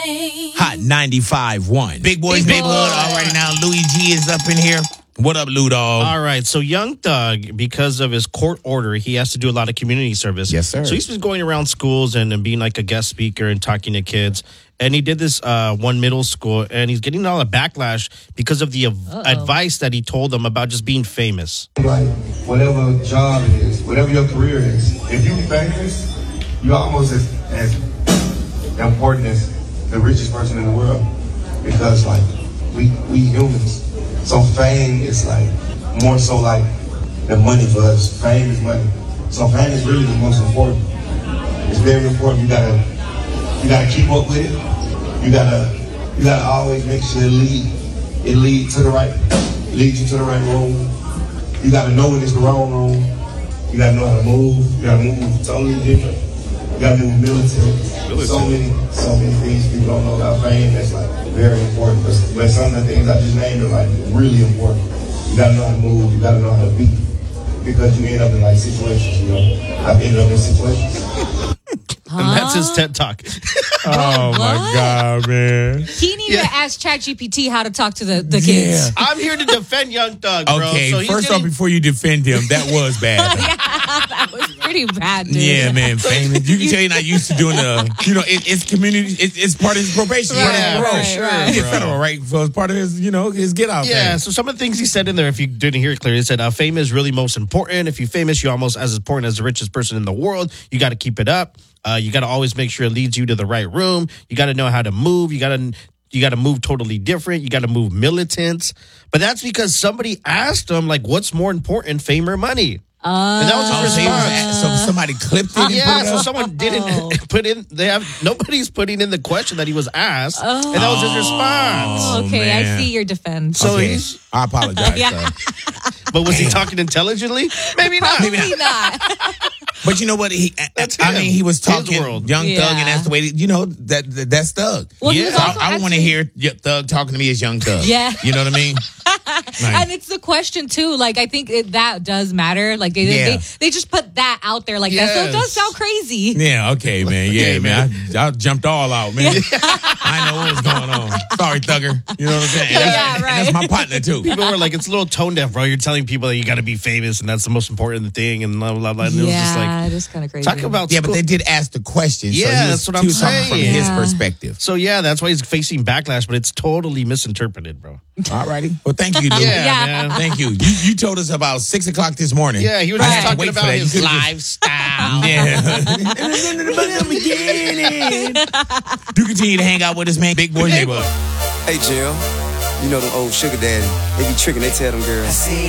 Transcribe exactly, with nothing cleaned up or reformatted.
Fame. Hot ninety-five point one. Big boys, big blood. All right, now Louis G is up in here. What up, Lou Dog? All right, so Young Thug, because of his court order, he has to do a lot of community service. Yes, sir. So he's been going around schools and, and being like a guest speaker and talking to kids. And he did this uh, one middle school, and he's getting a lot of backlash because of the av- advice that he told them about just being famous. Like, whatever job it is, whatever your career is, if you famous, you're almost as, as important as the richest person in the world. Because, like, we, we humans. So fame is like more so like the money for us. Fame is money. So fame is really the most important. It's very important. You gotta you gotta keep up with it. You gotta you gotta always make sure it lead it lead to the right leads you to the right room. You gotta know when it's the wrong room. You gotta know how to move. You gotta move totally different. You gotta move militant. So many so many things people don't know about fame that's like very important. But, but some of the things I just named are like really important. You gotta know how to move, you gotta know how to be. Because you end up in like situations, you know. I've ended up in situations. Huh? And that's his TED Talk. Oh What? my God, man. He needed Yeah. to ask ChatGPT how to talk to the, the Yeah. kids. I'm here to defend Young Thug, bro. Okay, so he's first getting- off, before you defend him, that was bad. That was pretty bad, dude. Yeah, man, famous. You can tell you're not used to doing the, you know, it, it's community, it, it's part of his probation. Right, part of his right, parole. sure, right. He did bro. federal, right? So it's part of his, you know, his get out. Yeah, thing. so some of the things he said in there, if you didn't hear it clearly, he said, uh, fame is really most important. If you're famous, you're almost as important as the richest person in the world. You got to keep it up. Uh, you got to always make sure it leads you to the right room. You got to know how to move. You got to you got to move totally different. You got to move militant. But that's because somebody asked him, like, what's more important, fame or money? Uh, And that was Oh, his so, he was response. at- so somebody clipped it and Yeah, put it so up? someone didn't Oh. put in. They have nobody's putting in the question that he was asked, and that was his response. Oh, okay, man. I see your defense. So Okay, he's, I apologize. Yeah. sir. but was he talking intelligently? Maybe not. Maybe Probably not. But you know what? He, That's I him. mean, he was His talking world. Young Yeah. Thug, and that's the way, you know, that, that that's Thug. Well, he Yeah. was So also I, I want to asking- hear y- Thug talking to me as Young Thug. Yeah. You know what I mean? And it's the question too. Like I think it, that does matter. Like they, Yeah. they they just put that out there like that, so it does Yes. sound crazy. Yeah, okay, man. Yeah, Okay, man. I, I jumped all out, man. I know what was going on. Sorry, Thugger. You know what I'm saying? And that's, Yeah, and right. that's my partner, too. People were like, it's a little tone deaf, bro. You're telling people that you got to be famous, and that's the most important thing, and blah blah blah. And it was just like, Yeah, it is kind of crazy. talk about Yeah, but school- they did ask the question. so Yeah, he was, that's what he I'm was talking from saying. his Yeah. perspective. So yeah, that's why he's facing backlash, but it's totally misinterpreted, bro. All righty. Well, thank you, dude. Yeah, Yeah. man. Thank you. you. You told us about six o'clock this morning. Yeah, he was I just had to talking wait for about that. You his could've just- lifestyle. Yeah. Do continue to hang out with us, man. Big boy neighborhood. Hey, Jill. You know them old sugar daddy. They be tricking, they tell them girls.